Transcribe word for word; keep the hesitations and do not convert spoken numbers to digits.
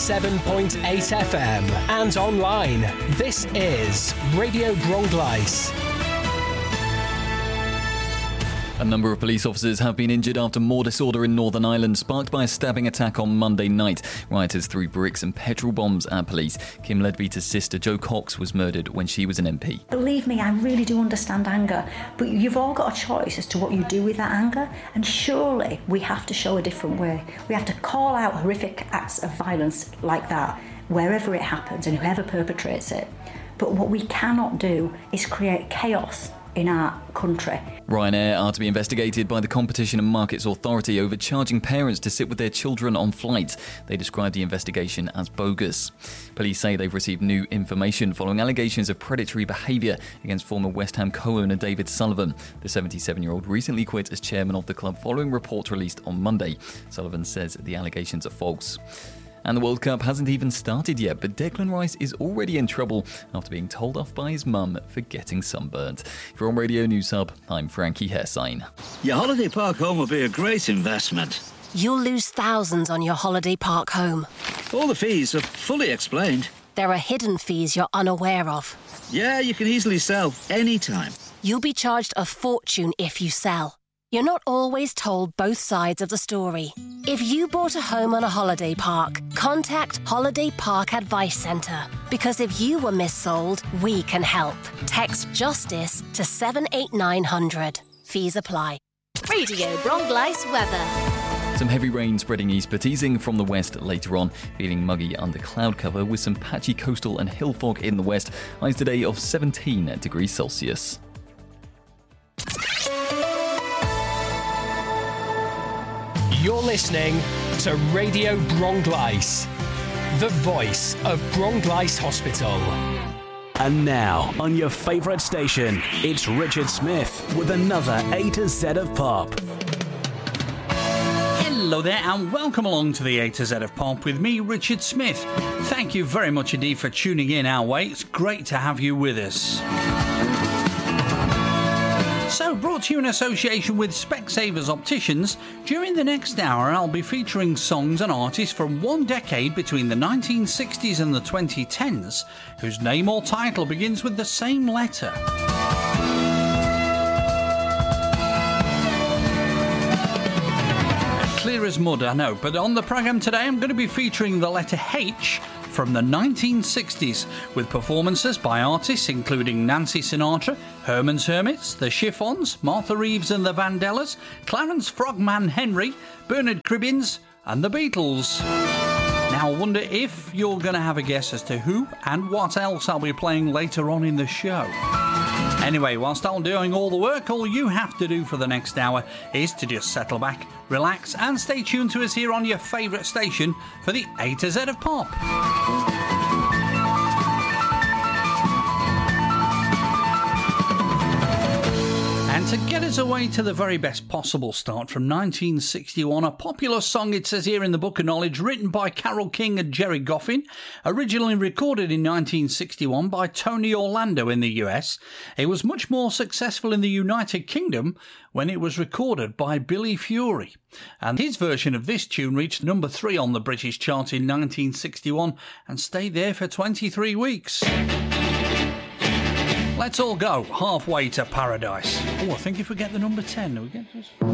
seven point eight F M and online. This is Radio Bronglice. A number of police officers have been injured after more disorder in Northern Ireland, sparked by a stabbing attack on Monday night. Rioters threw bricks and petrol bombs at police. Kim Leadbeater's sister, Jo Cox, was murdered when she was an M P. Believe me, I really do understand anger, but you've all got a choice as to what you do with that anger, and surely we have to show a different way. We have to call out horrific acts of violence like that, wherever it happens and whoever perpetrates it. But what we cannot do is create chaos in our country. Ryanair are to be investigated by the Competition and Markets Authority over charging parents to sit with their children on flights. They described the investigation as bogus. Police say they've received new information following allegations of predatory behaviour against former West Ham co-owner David Sullivan. The seventy-seven-year-old recently quit as chairman of the club following reports released on Monday. Sullivan says the allegations are false. And the World Cup hasn't even started yet, but Declan Rice is already in trouble after being told off by his mum for getting sunburnt. From Radio News Hub, I'm Frankie Hersign. Your holiday park home will be a great investment. You'll lose thousands on your holiday park home. All the fees are fully explained. There are hidden fees you're unaware of. Yeah, you can easily sell anytime. You'll be charged a fortune if you sell. You're not always told both sides of the story. If you bought a home on a holiday park, contact Holiday Park Advice Centre. Because if you were missold, we can help. Text JUSTICE to seven eight nine hundred. Fees apply. Radio Bronglice weather. Some heavy rain spreading east but easing from the west later on, feeling muggy under cloud cover with some patchy coastal and hill fog in the west. Highs today of seventeen degrees Celsius. You're listening to Radio Bronglice, the voice of Bronglice Hospital. And now, on your favourite station, it's Richard Smith with another A to Z of Pop. Hello there and welcome along to the A to Z of Pop with me, Richard Smith. Thank you very much indeed for tuning in our way. It's great to have you with us. So, brought to you in association with Specsavers Opticians, during the next hour I'll be featuring songs and artists from one decade between the nineteen sixties and the twenty tens, whose name or title begins with the same letter. Clear as mud, I know, but on the programme today I'm going to be featuring the letter H from the nineteen sixties, with performances by artists including Nancy Sinatra, Herman's Hermits, The Chiffons, Martha Reeves and the Vandellas, Clarence Frogman Henry, Bernard Cribbins and the Beatles. Now I wonder if you're going to have a guess as to who and what else I'll be playing later on in the show. Anyway, whilst I'm doing all the work, all you have to do for the next hour is to just settle back, relax and stay tuned to us here on your favourite station for the A to Z of Pop. And to get us away to the very best possible start from nineteen sixty-one, a popular song, it says here in the Book of Knowledge, written by Carole King and Jerry Goffin, originally recorded in nineteen sixty-one by Tony Orlando in the U S. It was much more successful in the United Kingdom when it was recorded by Billy Fury. And his version of this tune reached number three on the British chart in nineteen sixty-one and stayed there for twenty-three weeks. Let's all go halfway to paradise. Oh, I think if we get the number ten, do we get this?